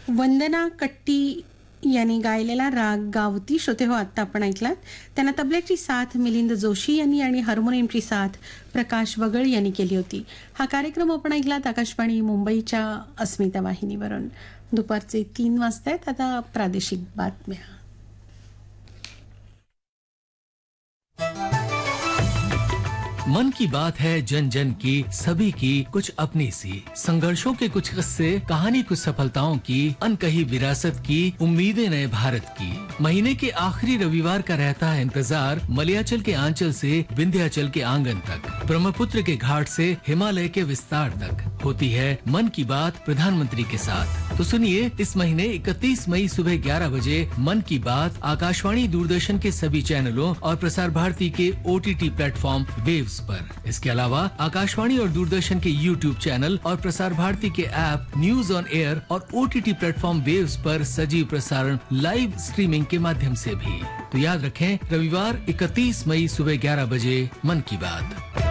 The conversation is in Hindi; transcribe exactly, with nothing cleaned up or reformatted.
वंदना कट्टी यांनी गायलेला राग गावती श्रोते हो आत्ता आपण ऐकलात. त्यांना तबल्याची साथ मिलिंद जोशी यांनी आणि हार्मोनियमची साथ प्रकाश वगळ यांनी केली होती. हा कार्यक्रम आपण ऐकलात आकाशवाणी मुंबईच्या अस्मिता वाहिनीवरून. दुपारचे तीन वाजता आहेत. आता प्रादेशिक बातम्या. मन की बात है जन जन की, सभी की कुछ अपनी सी. संघर्षों के कुछ किस्से, कहानी कुछ सफलताओं की, अनकही विरासत की, उम्मीदें नए भारत की. महीने के आखिरी रविवार का रहता है इंतजार मलयाचल के आंचल से विंध्याचल के आंगन तक, ब्रह्मपुत्र के घाट से हिमालय के विस्तार तक. होती है मन की बात प्रधानमंत्री के साथ. तो सुनिए इस महीने इकतीस मई सुबह ग्यारह बजे मन की बात आकाशवाणी दूरदर्शन के सभी चैनलों और प्रसार भारती के ओटीटी प्लेटफॉर्म वेव्स पर. इसके अलावा आकाशवाणी और दूरदर्शन के यूट्यूब चैनल और प्रसार भारती के ऐप न्यूज ऑन एयर और ओटीटी प्लेटफॉर्म वेव्स पर सजीव प्रसारण लाइव स्ट्रीमिंग के माध्यम से भी. तो याद रखें रविवार इकतीस मई सुबह ग्यारह बजे मन की बात.